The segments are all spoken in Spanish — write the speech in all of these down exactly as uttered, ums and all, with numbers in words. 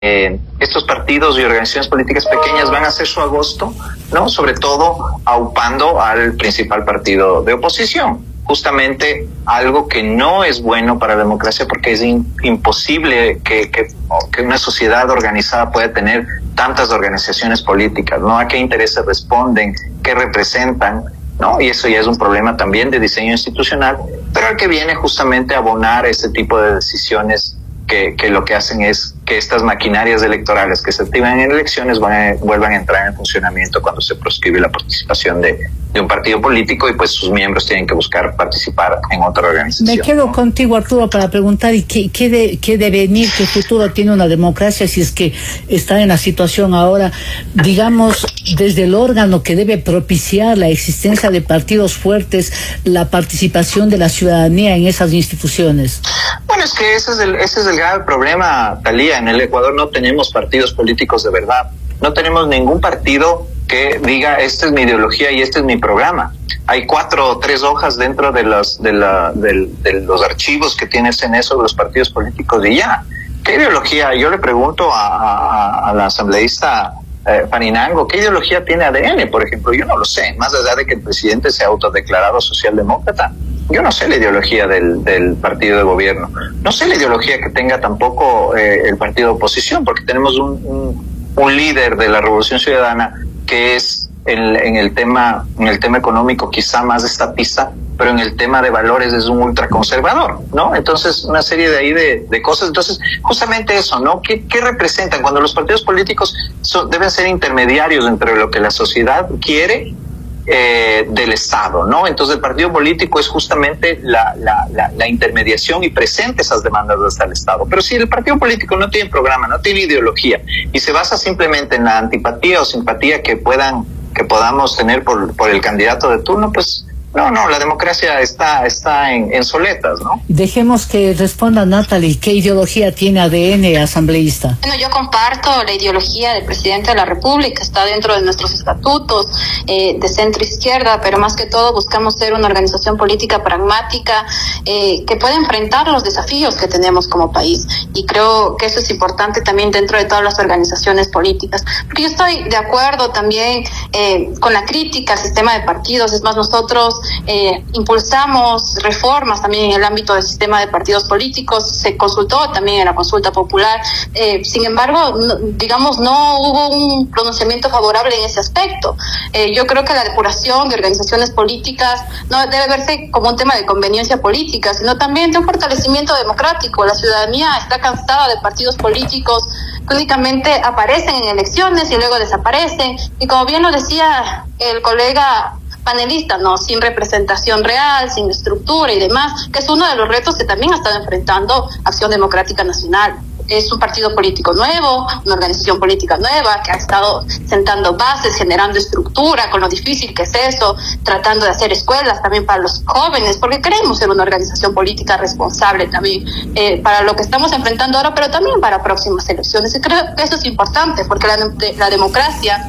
Eh, estos partidos y organizaciones políticas pequeñas van a hacer su agosto, ¿no? Sobre todo aupando al principal partido de oposición. Justamente algo que no es bueno para la democracia, porque es in, imposible que, que, que una sociedad organizada pueda tener tantas organizaciones políticas, ¿no? ¿A qué intereses responden? ¿Qué representan? ¿No? Y eso ya es un problema también de diseño institucional, pero al que viene justamente a abonar ese tipo de decisiones que, que lo que hacen es que estas maquinarias electorales que se activan en elecciones van a, vuelvan a entrar en funcionamiento cuando se proscribe la participación de, de un partido político y pues sus miembros tienen que buscar participar en otra organización. Me quedo ¿no? contigo, Arturo, para preguntar ¿y qué, qué, de, qué devenir, qué futuro tiene una democracia si es que está en la situación ahora, digamos, desde el órgano que debe propiciar la existencia de partidos fuertes, la participación de la ciudadanía en esas instituciones? Bueno, es que ese es el, ese es el grave problema, Talía. En el Ecuador no tenemos partidos políticos de verdad. No tenemos ningún partido que diga esta es mi ideología y este es mi programa. Hay cuatro o tres hojas dentro de los, de, la, de, de los archivos que tiene el C N E sobre los partidos políticos y ya. ¿Qué ideología? Yo le pregunto a, a, a la asambleísta eh, Farinango, ¿qué ideología tiene A D N, por ejemplo? Yo no lo sé, más allá de que el presidente sea autodeclarado socialdemócrata. Yo no sé la ideología del, del partido de gobierno. No sé la ideología que tenga tampoco eh, el partido de oposición, porque tenemos un, un, un líder de la Revolución Ciudadana que es en, en el tema en el tema económico quizá más estatista, pero en el tema de valores es un ultraconservador, ¿no? Entonces, una serie de ahí de, de cosas. Entonces, justamente eso, ¿no? ¿Qué, qué representan? Cuando los partidos políticos son, deben ser intermediarios entre lo que la sociedad quiere Eh, del Estado, ¿no? Entonces el partido político es justamente la, la, la, la intermediación y presenta esas demandas hasta el Estado. Pero si el partido político no tiene programa, no tiene ideología y se basa simplemente en la antipatía o simpatía que puedan que podamos tener por, por el candidato de turno, pues no, no, la democracia está está en, en soletas, ¿no? Dejemos que responda Natalie, ¿qué ideología tiene A D N, asambleísta? Bueno, yo comparto la ideología del presidente de la República, está dentro de nuestros estatutos eh, de centro izquierda, pero más que todo buscamos ser una organización política pragmática eh, que pueda enfrentar los desafíos que tenemos como país, y creo que eso es importante también dentro de todas las organizaciones políticas, porque yo estoy de acuerdo también eh, con la crítica al sistema de partidos. Es más, nosotros Eh, impulsamos reformas también en el ámbito del sistema de partidos políticos, se consultó también en la consulta popular, eh, sin embargo, no, digamos, no hubo un pronunciamiento favorable en ese aspecto. Eh, yo creo que la depuración de organizaciones políticas no debe verse como un tema de conveniencia política, sino también de un fortalecimiento democrático. La ciudadanía está cansada de partidos políticos que únicamente aparecen en elecciones y luego desaparecen, y como bien lo decía el colega panelista, no, sin representación real, sin estructura y demás, que es uno de los retos que también ha estado enfrentando Acción Democrática Nacional. Es un partido político nuevo, una organización política nueva que ha estado sentando bases, generando estructura, con lo difícil que es eso, tratando de hacer escuelas también para los jóvenes, porque queremos ser una organización política responsable también eh, para lo que estamos enfrentando ahora, pero también para próximas elecciones. Y creo que eso es importante, porque la, la democracia,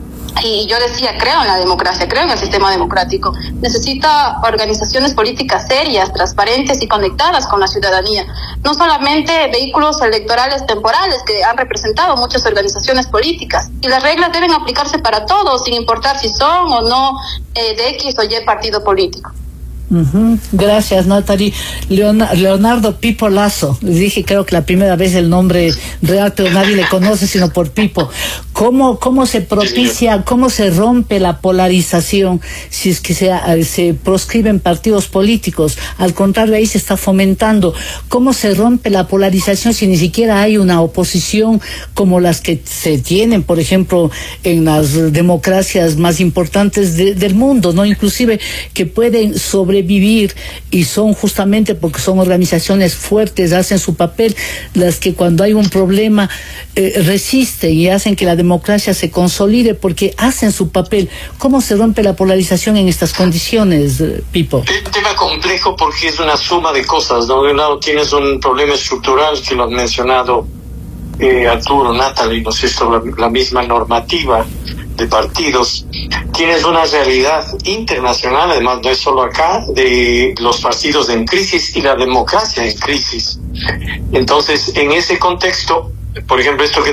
y yo decía, creo en la democracia, creo en el sistema democrático, necesita organizaciones políticas serias, transparentes y conectadas con la ciudadanía. No solamente vehículos electorales temporales que han representado muchas organizaciones políticas. Y las reglas deben aplicarse para todos, sin importar si son o no eh, de X o Y partido político. Uh-huh. Gracias, Natalie. Leona, Leonardo Pipo Lazo, dije creo que la primera vez el nombre real, pero nadie le conoce sino por Pipo. ¿Cómo, cómo se propicia, cómo se rompe la polarización si es que se, se proscriben partidos políticos? Al contrario, ahí se está fomentando. ¿Cómo se rompe la polarización si ni siquiera hay una oposición como las que se tienen, por ejemplo, en las democracias más importantes de, del mundo, ¿no? Inclusive que pueden sobrevivir, y son justamente porque son organizaciones fuertes, hacen su papel, las que cuando hay un problema eh, resisten y hacen que la democracia se consolide porque hacen su papel. ¿Cómo se rompe la polarización en estas condiciones, Pipo? Es un tema complejo porque es una suma de cosas, ¿no? De un lado tienes un problema estructural que lo han mencionado eh, Arturo, Natalie, ¿no es esto? La, la misma normativa de partidos. Tienes una realidad internacional, además no es solo acá, de los partidos en crisis y la democracia en crisis. Entonces, en ese contexto, por ejemplo, esto que